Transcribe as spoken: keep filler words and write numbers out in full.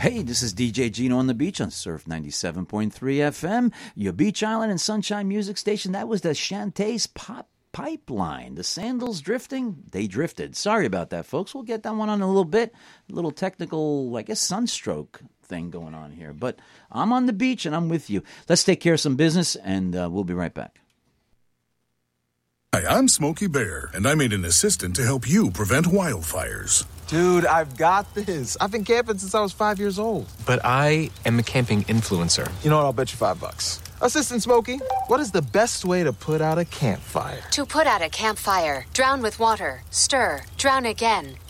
Hey, this is D J Gino on the beach on Surf ninety-seven point three F M, your Beach Island and Sunshine music station. That was the Shantae's Pop Pipeline. The Sandals drifting, they drifted. Sorry about that, folks. We'll get that one on in a little bit. A little technical, I guess, sunstroke thing going on here. But I'm on the beach and I'm with you. Let's take care of some business and uh, we'll be right back. Hi, I'm Smokey Bear, and I made an assistant to help you prevent wildfires. Dude, I've got this. I've been camping since I was five years old. But I am a camping influencer. You know what? I'll bet you five bucks. Assistant Smokey, what is the best way to put out a campfire? To put out a campfire, drown with water, stir, drown again.